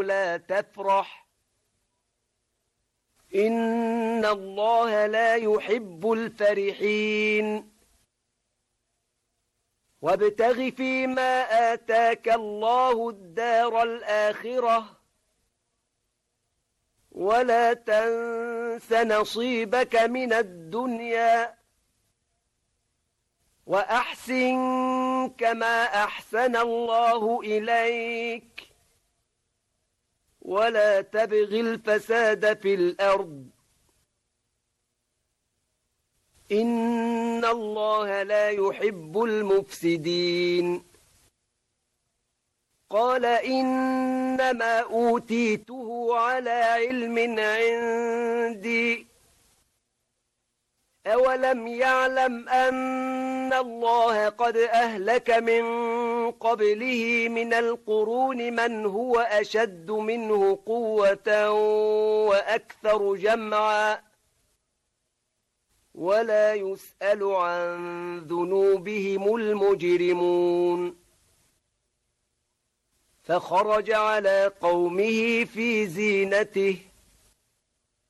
لا تفرح إن الله لا يحب الفرحين وابتغ فيما آتاك الله الدار الآخرة ولا تنس نصيبك من الدنيا وأحسن كما أحسن الله إليك ولا تبغ الفساد في الأرض إن الله لا يحب المفسدين قال إنما أوتيته على علم عندي أولم يعلم أن الله قد أهلك من قبله من القرون من هو أشد منه قوة وأكثر جمعا ولا يسأل عن ذنوبهم المجرمون فخرج على قومه في زينته